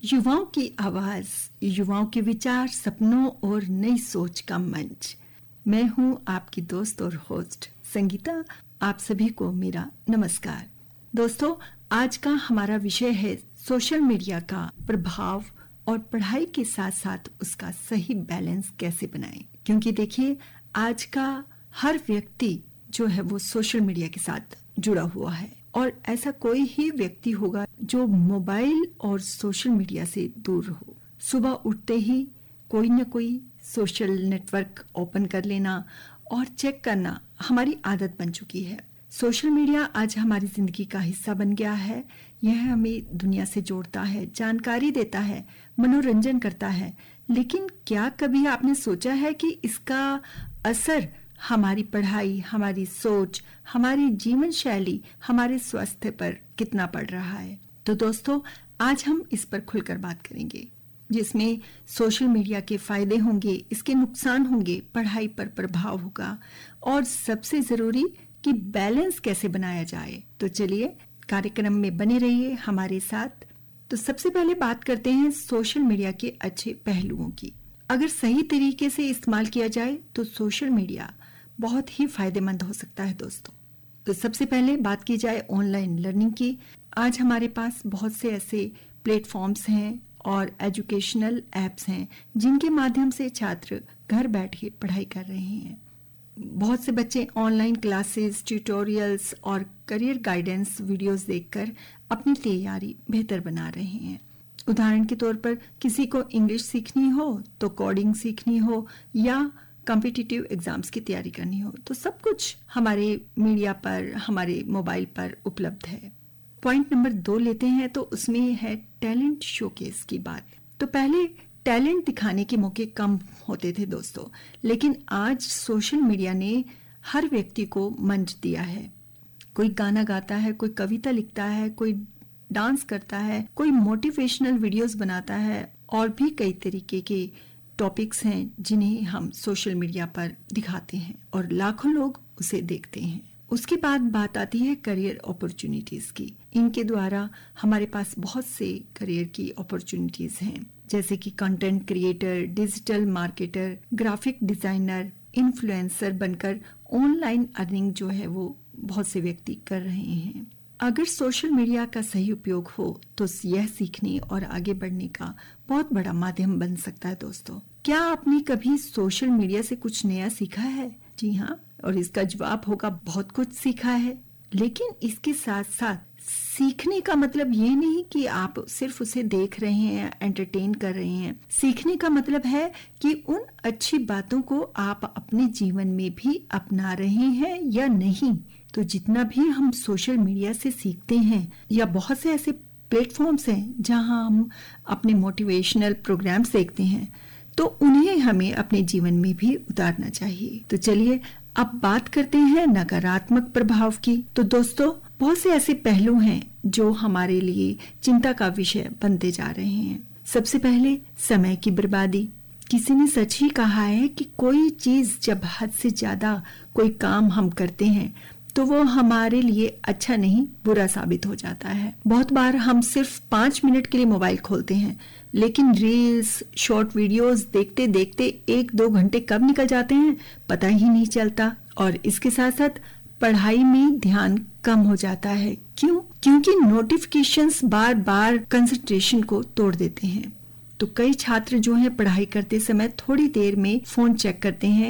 युवाओं की आवाज, युवाओं के विचार, सपनों और नई सोच का मंच। मैं हूं आपकी दोस्त और होस्ट संगीता। आप सभी को मेरा नमस्कार। दोस्तों, आज का हमारा विषय है सोशल मीडिया का प्रभाव और पढ़ाई के साथ साथ उसका सही बैलेंस कैसे बनाएं। क्योंकि देखिए, आज का हर व्यक्ति जो है वो सोशल मीडिया के साथ जुड़ा हुआ है और ऐसा कोई ही व्यक्ति होगा जो मोबाइल और सोशल मीडिया से दूर हो। सुबह उठते ही कोई न कोई सोशल नेटवर्क ओपन कर लेना और चेक करना हमारी आदत बन चुकी है। सोशल मीडिया आज हमारी जिंदगी का हिस्सा बन गया है। यह हमें दुनिया से जोड़ता है, जानकारी देता है, मनोरंजन करता है। लेकिन क्या कभी आपने सोचा है कि इसका असर हमारी पढ़ाई, हमारी सोच, हमारी जीवन शैली, हमारे स्वास्थ्य पर कितना पड़ रहा है? तो दोस्तों, आज हम इस पर खुलकर बात करेंगे, जिसमें सोशल मीडिया के फायदे होंगे, इसके नुकसान होंगे, पढ़ाई पर प्रभाव होगा और सबसे जरूरी कि बैलेंस कैसे बनाया जाए। तो चलिए कार्यक्रम में बने रहिए हमारे साथ। तो सबसे पहले बात करते हैं सोशल मीडिया के अच्छे पहलुओं की। अगर सही तरीके से इस्तेमाल किया जाए तो सोशल मीडिया बहुत ही फायदेमंद हो सकता है दोस्तों। तो सबसे पहले बात की जाए ऑनलाइन लर्निंग की। आज हमारे पास बहुत से ऐसे प्लेटफॉर्म्स हैं और एजुकेशनल एप्स हैं जिनके माध्यम से छात्र घर बैठ के पढ़ाई कर रहे हैं। बहुत से बच्चे ऑनलाइन क्लासेस, ट्यूटोरियल्स और करियर गाइडेंस वीडियोस देखकर अपनी तैयारी बेहतर बना रहे हैं। उदाहरण के तौर पर किसी को इंग्लिश सीखनी हो तो कोडिंग सीखनी हो या कॉम्पिटिटिव एग्जाम्स की तैयारी करनी हो तो सब कुछ हमारे मीडिया पर, हमारे मोबाइल पर उपलब्ध है। पॉइंट नंबर 2 लेते हैं तो उसमें है टैलेंट शोकेस की बात। तो पहले टैलेंट दिखाने के मौके कम होते थे दोस्तों, लेकिन आज सोशल मीडिया ने हर व्यक्ति को मंच दिया है। कोई गाना गाता है, कोई कविता लिखता है, कोई डांस करता है, कोई मोटिवेशनल वीडियोस बनाता है और भी कई तरीके के टॉपिक्स हैं जिन्हें हम सोशल मीडिया पर दिखाते हैं और लाखों लोग उसे देखते हैं। उसके बाद बात आती है करियर अपॉर्चुनिटीज की। इनके द्वारा हमारे पास बहुत से करियर की अपॉर्चुनिटीज हैं, जैसे कि content creator, digital marketer, graphic designer, influencer बनकर ऑनलाइन अर्निंग जो है वो बहुत से व्यक्ति कर रहे हैं। अगर सोशल मीडिया का सही उपयोग हो तो यह सीखने और आगे बढ़ने का बहुत बड़ा माध्यम बन सकता है दोस्तों। क्या आपने कभी सोशल मीडिया से कुछ नया सीखा है? जी हाँ, और इसका जवाब होगा बहुत कुछ सीखा है। लेकिन इसके साथ साथ सीखने का मतलब ये नहीं कि आप सिर्फ उसे देख रहे हैं, एंटरटेन कर रहे हैं। सीखने का मतलब है कि उन अच्छी बातों को आप अपने जीवन में भी अपना रहे हैं या नहीं। तो जितना भी हम सोशल मीडिया से सीखते हैं या बहुत से ऐसे प्लेटफॉर्म्स हैं जहां हम अपने मोटिवेशनल प्रोग्राम्स देखते हैं, तो उन्हें हमें अपने जीवन में भी उतारना चाहिए। तो चलिए अब बात करते हैं नकारात्मक प्रभाव की। तो दोस्तों, बहुत से ऐसे पहलू हैं जो हमारे लिए चिंता का विषय बनते जा रहे हैं। सबसे पहले समय की बर्बादी। किसी ने सच ही कहा है कि कोई चीज जब हद से ज्यादा कोई काम हम करते हैं तो वो हमारे लिए अच्छा नहीं, बुरा साबित हो जाता है। बहुत बार हम सिर्फ 5 मिनट के लिए मोबाइल खोलते हैं, लेकिन रील्स, शॉर्ट वीडियोस देखते देखते 1-2 घंटे कब निकल जाते हैं पता ही नहीं चलता। और इसके साथ साथ पढ़ाई में ध्यान कम हो जाता है। क्यों? क्योंकि नोटिफिकेशंस बार बार कंसंट्रेशन को तोड़ देते हैं। तो कई छात्र जो हैं पढ़ाई करते समय थोड़ी देर में फोन चेक करते हैं